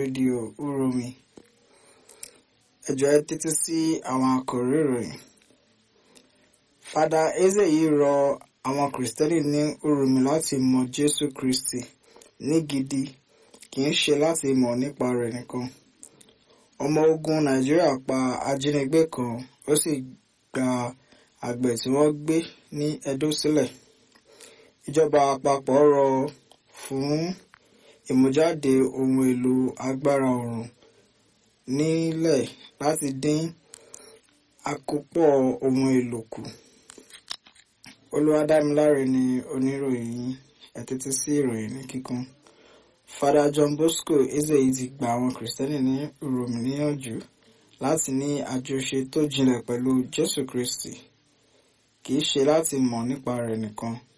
rédíò Uromi. Ẹ jọ̀ọ́ ẹ tẹ́tí sí àwọn àkòrí ìròyìn. Fada Eze yìí rọ àwọn Kìrìsìtẹ́nì ní Uromi láti mọ Jésù Kristi ní gidi, kì í ṣe láti mọ̀ nípa rẹ̀ nìkan. Ọmọ ogun Nàìjíríà pa ajínigbé kan, ó sì gba àgbẹ̀ tí wọ́n gbé ní Edo sílẹ̀. Ìjọba àpapọ̀ rọ̀ fún ìmújáde ohun èlò agbára oòrùn nílẹ̀ láti dín àkópọ̀ ohun èlò kù. Olúwadámiláre ni oníròyìn yìí. Ẹ tẹ́tí sí ìròyìn ní kíkún. Fada John Bosco Ezeyi ti gba àwọn Kìrìsìtẹ́nì ní Uromi níyànjú láti ní àjọṣe tó jinlẹ̀ pẹ̀lú Jésù Kristi, kì í ṣe láti mọ̀ nípa rẹ̀ nìkan.